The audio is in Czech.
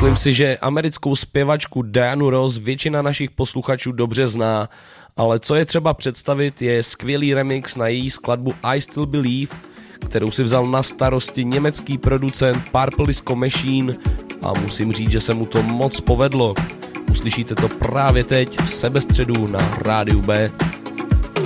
Myslím si, že americkou zpěvačku Dianu Ross většina našich posluchačů dobře zná, ale co je třeba představit, je skvělý remix na její skladbu I Still Believe, kterou si vzal na starosti německý producent Purple Disco Machine a musím říct, že se mu to moc povedlo. Uslyšíte to právě teď v sebestředu na Rádiu B.